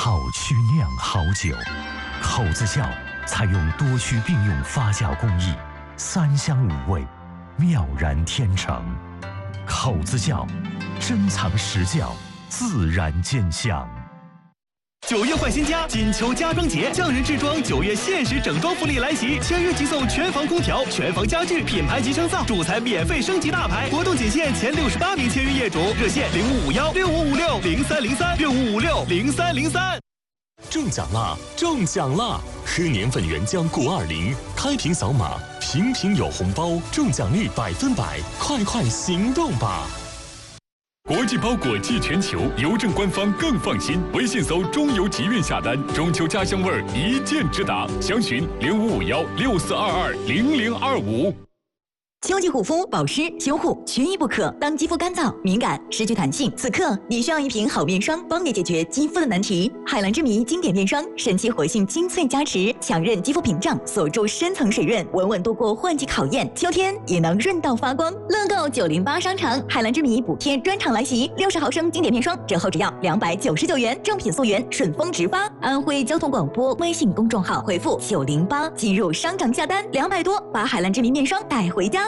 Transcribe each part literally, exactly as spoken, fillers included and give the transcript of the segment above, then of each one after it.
好曲酿好酒，口子窖采用多区并用发酵工艺，三香五味，妙然天成。口子窖，珍藏实窖，自然见香。 九月换新家，锦秋家装节，匠人制装九月限时整装福利来袭，签约即送全房空调、全房家具、品牌集成灶，主材免费升级大牌。活动仅限前六十八名签约业主，热线零五五幺六五五六零三零三六五五六零三零三。 中奖啦！中奖啦！喝年份原浆谷二零，开瓶扫码，瓶瓶有红包，中奖率百分百，快快行动吧！ 国际包裹寄全球，邮政官方更放心。微信搜“中邮集运”下单，中秋家乡味儿一键直达。详询零五五幺六四二二零零二五。 秋季护肤保湿修护缺一不可。当肌肤干燥、敏感、失去弹性，此刻你需要一瓶好面霜，帮你解决肌肤的难题。海蓝之谜经典面霜，神奇活性精粹加持，强韧肌肤屏障，锁住深层水润，稳稳度过换季考验。秋天也能润到发光。乐购九零八商场海蓝之谜补贴专场来袭，六十毫升经典面霜折后只要两百九十九元，正品溯源，顺丰直发。安徽交通广播微信公众号回复九零八进入商场下单，两百多把海蓝之谜面霜带回家。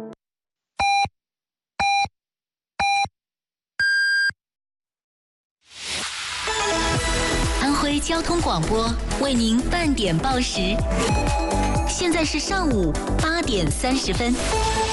安徽交通广播为您半点报时，现在是上午八点三十分。